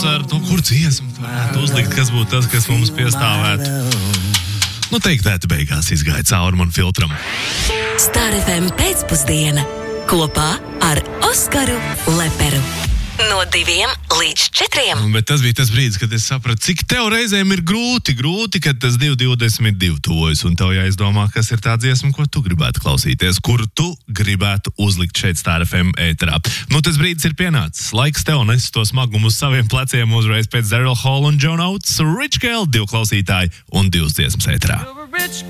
ar to, kur dziesmu varētu uzlikt, kas būtu tas, kas mums piestāvētu. Nu, teiktēti beigās izgāja cauri man filtram. Star FM pēcpusdiena kopā ar Oskaru Leperu. No 2 līdz 4. Bet tas bija tas brīdis, kad es sapratu, cik tev reizēm ir grūti, kad tas 2.22 tuvojas, un tev jāizdomā, kas ir tā dziesma, ko tu gribētu klausīties, kuru tu gribētu uzlikt šeit Star FM ēterā. Nu, tas brīdis ir pienācis. Laiks tev nes to smagumu uz saviem pleciem uzreiz pēc Daryl Hall un John Oates, Rich Girl, 2 klausītāji un 2 dziesmas ēterā.